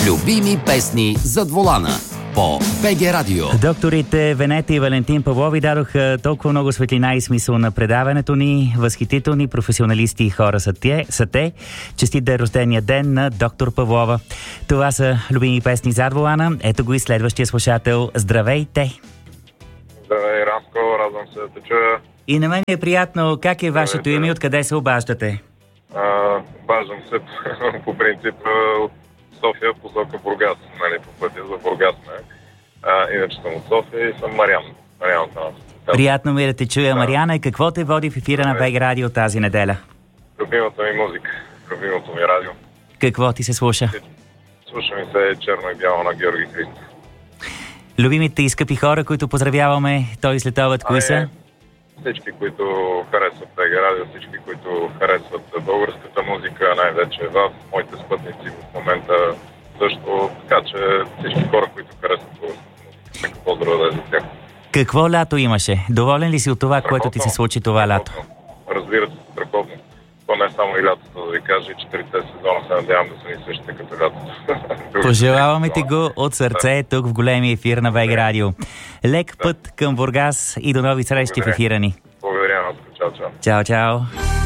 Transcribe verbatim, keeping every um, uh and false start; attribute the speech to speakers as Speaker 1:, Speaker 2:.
Speaker 1: Любими песни зад волана по БГ Радио.
Speaker 2: Докторите Венета и Валентин Павлови дадоха толкова много светлина и смисъл на предаването ни. Възхитителни професионалисти и хора са те. Са те. Честит да е рождения ден на доктор Павлова. Това са любими песни зад волана. Ето го и следващия слушател. Здравейте!
Speaker 3: Здравей, Рамко, радвам се да те чуя.
Speaker 2: И на мен е приятно. Как е вашето
Speaker 3: Здравейте.
Speaker 2: име и откъде се обаждате?
Speaker 3: А, обаждам се по принцип от София посока Бургас, нали, по пътя за Бургас. Не? А, иначе съм от София и съм Мариан. Мариан от нас.
Speaker 2: Приятно ми е да те чуя,
Speaker 3: Да.
Speaker 2: Мариана. И какво те води в ефира на БГ Радио тази неделя?
Speaker 3: Любимата ми музика, любимото ми радио.
Speaker 2: Какво ти се слуша?
Speaker 3: Слуша ми се черно и бяло на Георги Христов.
Speaker 2: Любимите и скъпи хора, които поздравяваме този следобед, кои са?
Speaker 3: Всички, които харесват БГ Радио, всички, които харесват българската музика, най-вече в моите спътници в момента също, така че всички хора, които харесват българската музика, нека поздрава да е за тях.
Speaker 2: Какво лято имаше? Доволен ли си от това, което ти се
Speaker 3: Страхотно.
Speaker 2: случи това лято?
Speaker 3: Страхотно. Разбира се, страхотно. То не е само и лятото, да ви кажа, и четирите сезона се надявам да са ни същите като лятото.
Speaker 2: Пожелаваме ти го от сърце тук в големия ефир на БГ Радио. Лек път към Бургас и до нови срещи в ефира ни.
Speaker 3: Благодаря, Наско. Чао, чао.
Speaker 2: Чао, чао!